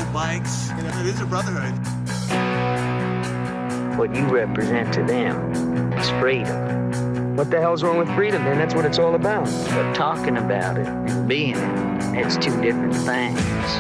ride bikes. You know, it is a brotherhood. What you represent to them is freedom. What the hell's wrong with freedom, man? That's what it's all about. But talking about it and being it, it's two different things.